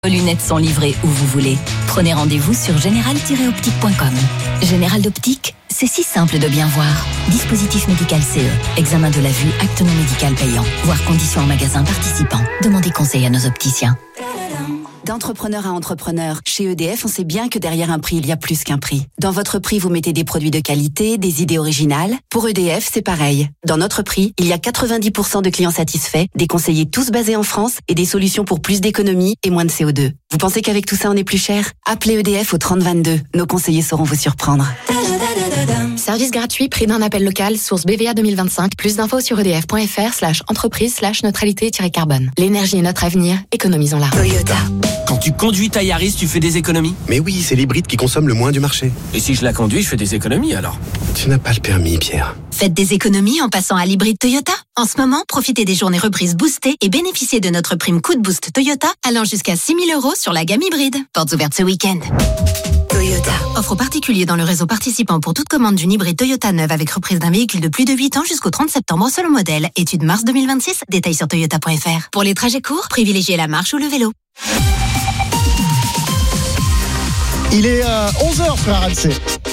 Vos lunettes sont livrées où vous voulez. Prenez rendez-vous sur général-optique.com. Général d'Optique, c'est si simple de bien voir. Dispositif médical CE, examen de la vue, acte non médical payant. Voir conditions en magasin participant. Demandez conseil à nos opticiens. D'entrepreneur à entrepreneur, chez EDF, on sait bien que derrière un prix, il y a plus qu'un prix. Dans votre prix, vous mettez des produits de qualité, des idées originales. Pour EDF, c'est pareil. Dans notre prix, il y a 90% de clients satisfaits, des conseillers tous basés en France et des solutions pour plus d'économie et moins de CO2. Vous pensez qu'avec tout ça, on est plus cher ? Appelez EDF au 3022. Nos conseillers sauront vous surprendre. Service gratuit, prix d'un appel local, source BVA 2025. Plus d'infos sur edf.fr/entreprise/neutralité-carbone. L'énergie est notre avenir, économisons-la. Toyota. Quand tu conduis ta Yaris, tu fais des économies ? Mais oui, c'est l'hybride qui consomme le moins du marché. Et si je la conduis, je fais des économies alors ? Tu n'as pas le permis, Pierre. Faites des économies en passant à l'hybride Toyota. En ce moment, profitez des journées reprises boostées et bénéficiez de notre prime coup de boost Toyota allant jusqu'à 6 000 € sur la gamme hybride. Portes ouvertes ce week-end. Toyota. Offre particulier dans le réseau participant pour toute commande d'une hybride Toyota neuve avec reprise d'un véhicule de plus de 8 ans jusqu'au 30 septembre selon modèle. Étude mars 2026. Détails sur toyota.fr. Pour les trajets courts, privilégiez la marche ou le vélo. Il est 11h sur RMC.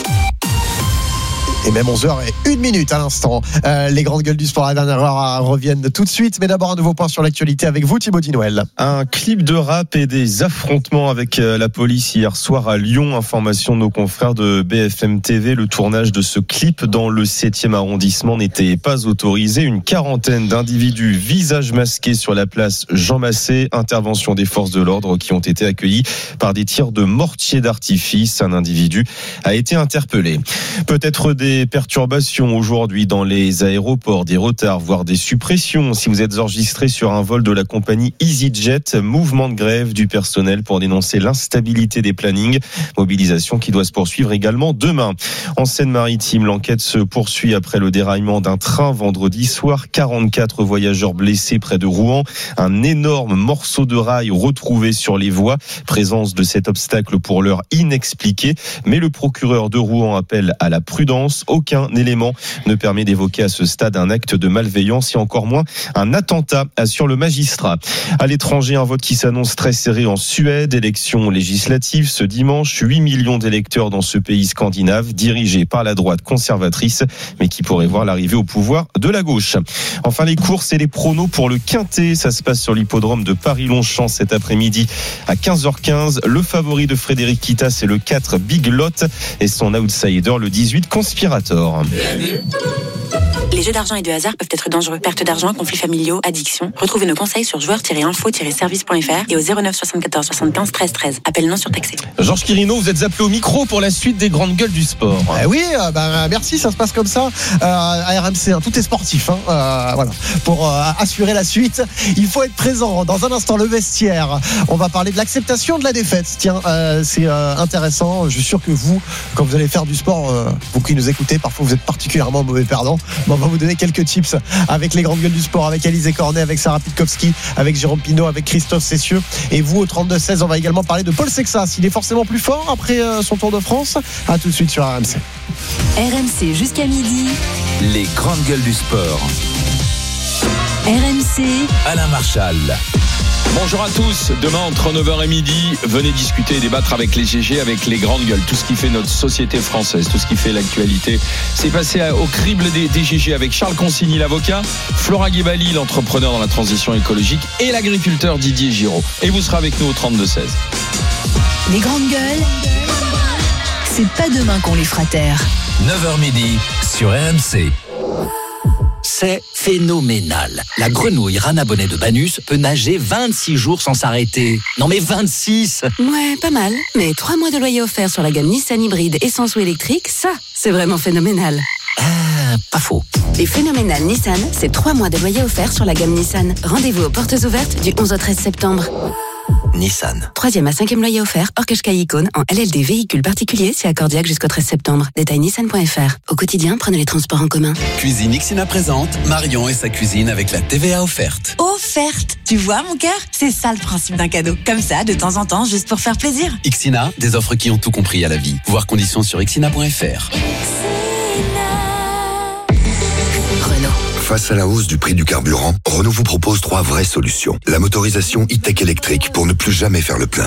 Et même 11h01 à l'instant. Les grandes gueules du sport à la dernière heure reviennent tout de suite. Mais d'abord, un nouveau point sur l'actualité avec vous, Thibaut Dinouel. Un clip de rap et des affrontements avec la police hier soir à Lyon. Information de nos confrères de BFM TV. Le tournage de ce clip dans le 7e arrondissement n'était pas autorisé. Une quarantaine d'individus, visages masqués sur la place Jean Massé. Intervention des forces de l'ordre qui ont été accueillis par des tirs de mortier d'artifice. Un individu a été interpellé. Peut-être des perturbations aujourd'hui dans les aéroports, des retards, voire des suppressions. Si vous êtes enregistré sur un vol de la compagnie EasyJet, mouvement de grève du personnel pour dénoncer l'instabilité des plannings. Mobilisation qui doit se poursuivre également demain. En Seine-Maritime, l'enquête se poursuit après le déraillement d'un train vendredi soir. 44 voyageurs blessés près de Rouen. Un énorme morceau de rail retrouvé sur les voies. Présence de cet obstacle pour l'heure inexpliqué. Mais le procureur de Rouen appelle à la prudence. Aucun élément ne permet d'évoquer à ce stade un acte de malveillance et encore moins un attentat, assure le magistrat. À l'étranger, un vote qui s'annonce très serré en Suède. Élection législative ce dimanche. 8 millions d'électeurs dans ce pays scandinave, dirigé par la droite conservatrice, mais qui pourrait voir l'arrivée au pouvoir de la gauche. Enfin, les courses et les pronos pour le Quintet. Ça se passe sur l'hippodrome de Paris-Longchamp cet après-midi à 15h15. Le favori de Frédéric Kita, c'est le 4 Big Lot et son outsider, le 18 Conspirator. Les jeux d'argent et de hasard peuvent être dangereux. Perte d'argent, conflits familiaux, addiction. Retrouvez nos conseils sur joueurs-info-service.fr et au 09 74 75 13 13. Appel non surtaxé. Georges Quirino, vous êtes appelé au micro pour la suite des grandes gueules du sport. Oui, merci, ça se passe comme ça à RMC, hein, tout est sportif. Voilà. Pour assurer la suite, il faut être présent. Dans un instant, le vestiaire. On va parler de l'acceptation de la défaite. Tiens, c'est intéressant. Je suis sûr que vous, quand vous allez faire du sport, vous qui nous écoutez, parfois vous êtes particulièrement mauvais perdant. On va vous donner quelques tips avec les grandes gueules du sport, avec Alizé Cornet, avec Sarah Pitkowski, avec Jérôme Pinault, avec Christophe Cessieux. Et vous, au 32-16, on va également parler de Paul Sexas. Il est forcément plus fort après son Tour de France. À tout de suite sur RMC. RMC jusqu'à midi. Les grandes gueules du sport. RMC. Alain Marchal. Bonjour à tous, demain entre 9h et midi, venez discuter et débattre avec les GG, avec les grandes gueules, tout ce qui fait notre société française, tout ce qui fait l'actualité. C'est passé au crible des GG avec Charles Consigny, l'avocat, Flora Guébali, l'entrepreneur dans la transition écologique et l'agriculteur Didier Giraud. Et vous serez avec nous au 32-16. Les grandes gueules, c'est pas demain qu'on les fera taire. 9h midi sur RMC. C'est phénoménal. La grenouille Rana Bonnet de Banus peut nager 26 jours sans s'arrêter. Non mais 26! Ouais, pas mal. Mais 3 mois de loyer offert sur la gamme Nissan hybride essence ou électrique, ça, c'est vraiment phénoménal. Pas faux. Les phénoménales Nissan, c'est 3 mois de loyer offert sur la gamme Nissan. Rendez-vous aux portes ouvertes du 11 au 13 septembre. Nissan. 3e à 5e loyer offert, hors Qashqai Icône, en LLD véhicule particulier, c'est accordiaque jusqu'au 13 septembre. Détail nissan.fr. Au quotidien, prenez les transports en commun. Cuisine Ixina présente Marion et sa cuisine avec la TVA offerte. Offerte! Tu vois mon cœur? C'est ça le principe d'un cadeau. Comme ça, de temps en temps, juste pour faire plaisir. Ixina, des offres qui ont tout compris à la vie. Voir conditions sur ixina.fr. Renault. Face à la hausse du prix du carburant, Renault vous propose 3 vraies solutions. La motorisation e-tech électrique pour ne plus jamais faire le plein.